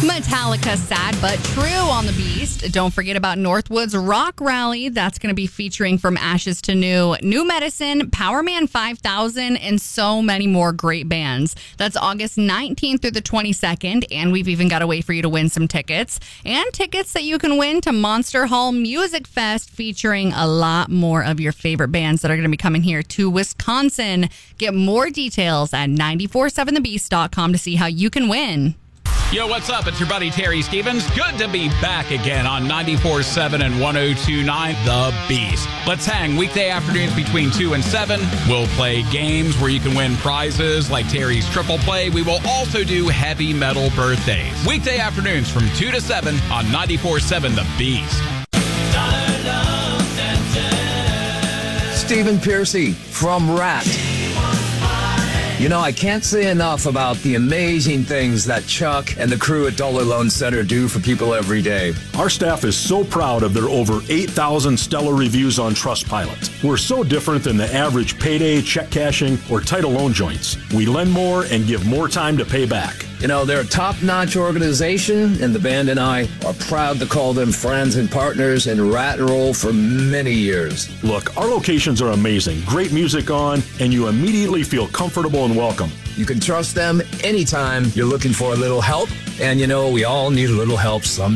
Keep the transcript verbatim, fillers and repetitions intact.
Metallica, Sad But True on the Beast. Don't forget about Northwoods Rock Rally. That's going to be featuring From Ashes to New, New Medicine, Powerman five thousand, and so many more great bands. That's August nineteenth through the twenty-second, and we've even got a way for you to win some tickets. And tickets that you can win to Monster Hall Music Fest, featuring a lot more of your favorite bands that are going to be coming here to Wisconsin. Get more details at nine four seven the beast dot com to see how you can win. Yo, what's up? It's your buddy Terry Stevens. Good to be back again on ninety-four point seven and one oh two point nine The Beast. Let's hang weekday afternoons between two and seven. We'll play games where you can win prizes like Terry's Triple Play. We will also do heavy metal birthdays. Weekday afternoons from two to seven on ninety-four point seven The Beast. Stephen Piercy from Rat. You know, I can't say enough about the amazing things that Chuck and the crew at Dollar Loan Center do for people every day. Our staff is so proud of their over eight thousand stellar reviews on Trustpilot. We're so different than the average payday, check cashing, or title loan joints. We lend more and give more time to pay back. You know, they're a top-notch organization, and the band and I are proud to call them friends and partners in Rat and Roll for many years. Look, our locations are amazing. Great music on, and you immediately feel comfortable and welcome. You can trust them anytime you're looking for a little help, and you know, we all need a little help some